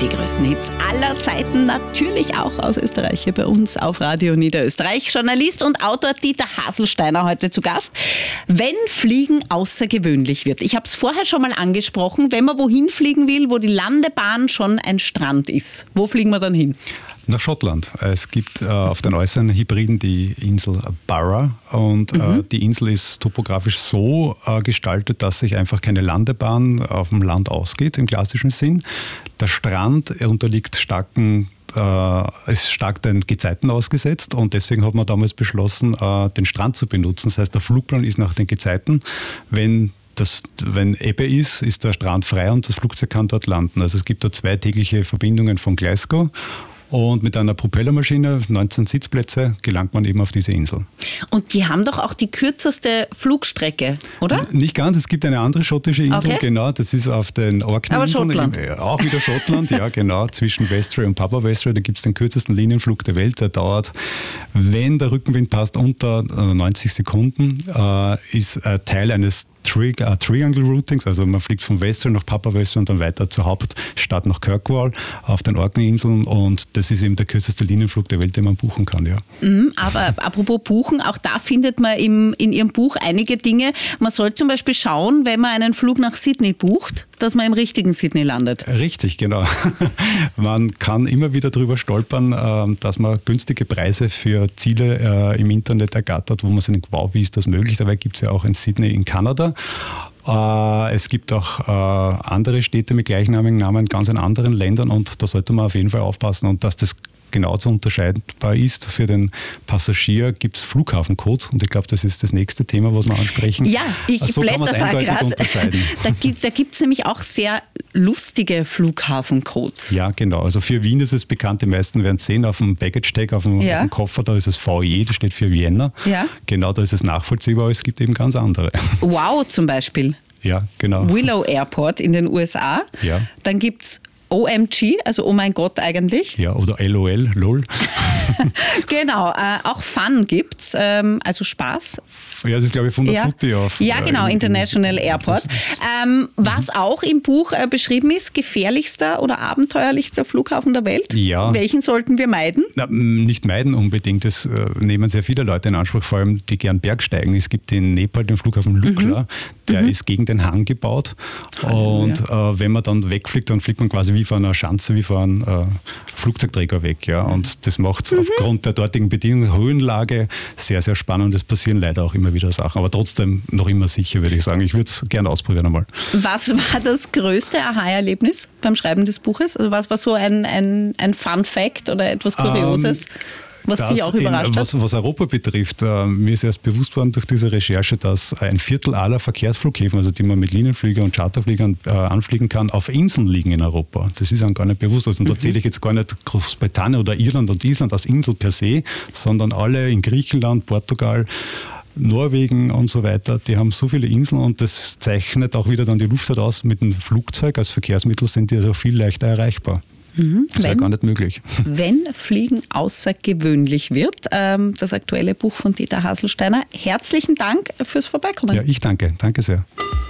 Die größten Hits aller Zeiten, natürlich auch aus Österreich, hier bei uns auf Radio Niederösterreich. Journalist und Autor Dieter Haselsteiner heute zu Gast. Wenn Fliegen außergewöhnlich wird. Ich habe es vorher schon mal angesprochen, wenn man wohin fliegen will, wo die Landebahn schon ein Strand ist. Wo fliegen wir dann hin? Nach Schottland. Es gibt auf den äußeren Hebriden die Insel Barra und die Insel ist topografisch so gestaltet, dass sich einfach keine Landebahn auf dem Land ausgeht im klassischen Sinn. Der Strand unterliegt ist stark den Gezeiten ausgesetzt und deswegen hat man damals beschlossen, den Strand zu benutzen. Das heißt, der Flugplan ist nach den Gezeiten. Wenn Ebbe ist, ist der Strand frei und das Flugzeug kann dort landen. Also es gibt da 2 tägliche Verbindungen von Glasgow. Und mit einer Propellermaschine, 19 Sitzplätze, gelangt man eben auf diese Insel. Und die haben doch auch die kürzeste Flugstrecke, oder? Nicht ganz, es gibt eine andere schottische Insel, genau, das ist auf den Orkney-Inseln. Aber Schottland. Auch wieder Schottland, ja genau, zwischen Westray und Papa Westray, da gibt es den kürzesten Linienflug der Welt, der dauert, wenn der Rückenwind passt, unter 90 Sekunden, ist Teil eines Triangle Routings, also man fliegt von Westray nach Papa Westray und dann weiter zur Hauptstadt nach Kirkwall auf den Orkney-Inseln und das ist eben der kürzeste Linienflug der Welt, den man buchen kann, ja. Aber apropos buchen, auch da findet man in Ihrem Buch einige Dinge. Man soll zum Beispiel schauen, wenn man einen Flug nach Sydney bucht, dass man im richtigen Sydney landet. Richtig, genau. Man kann immer wieder drüber stolpern, dass man günstige Preise für Ziele im Internet ergattert, wo man sich denkt, wow, wie ist das möglich? Dabei gibt es ja auch ein Sydney in Kanada. Es gibt auch andere Städte mit gleichnamigen Namen, ganz in anderen Ländern und da sollte man auf jeden Fall aufpassen und dass das genau zu unterscheidbar ist. Für den Passagier gibt es Flughafencodes und ich glaube, das ist das nächste Thema, was wir ansprechen. Ja, ich so blätter da gerade. Da gibt es nämlich auch sehr lustige Flughafencodes. Ja, genau. Also für Wien ist es bekannt, die meisten werden es sehen, auf dem Baggage-Tag, auf dem Koffer, da ist es VE, das steht für Vienna. Ja. Genau, da ist es nachvollziehbar, aber es gibt eben ganz andere. Wow zum Beispiel. Ja, genau. Willow Airport in den USA. Ja. Dann gibt es OMG, also oh mein Gott eigentlich. Ja, oder LOL, LOL. Genau, auch Fun gibt's, also Spaß. Ja, das ist glaube ich von der Futti auf. Ja, genau, International Airport. Was auch im Buch beschrieben ist, gefährlichster oder abenteuerlichster Flughafen der Welt. Ja. Welchen sollten wir meiden? Na, nicht meiden unbedingt, das nehmen sehr viele Leute in Anspruch, vor allem die gern Bergsteigen. Es gibt in Nepal den Flughafen Lukla, der ist gegen den Hang gebaut und wenn man dann wegfliegt, dann fliegt man quasi wie von einer Schanze, wie von einem Flugzeugträger weg. Ja. Und das macht es aufgrund der dortigen Bedingungen, Höhenlage, sehr, sehr spannend. Es passieren leider auch immer wieder Sachen, aber trotzdem noch immer sicher, würde ich sagen. Ich würde es gerne ausprobieren einmal. Was war das größte Aha-Erlebnis beim Schreiben des Buches? Also was war so ein Fun-Fact oder etwas Kurioses? Was Sie auch überrascht hat? Was Europa betrifft, mir ist erst bewusst worden durch diese Recherche, dass ein Viertel aller Verkehrsflughäfen, also die man mit Linienflügern und Charterfliegern anfliegen kann, auf Inseln liegen in Europa. Das ist einem gar nicht bewusst. Also, und da zähle ich jetzt gar nicht Großbritannien oder Irland und Island als Insel per se, sondern alle in Griechenland, Portugal, Norwegen und so weiter, die haben so viele Inseln und das zeichnet auch wieder dann die Luftfahrt aus. Mit dem Flugzeug als Verkehrsmittel sind die also viel leichter erreichbar. Das ist ja gar nicht möglich. Wenn Fliegen außergewöhnlich wird, das aktuelle Buch von Dieter Haselsteiner. Herzlichen Dank fürs Vorbeikommen. Ja, ich danke. Danke sehr.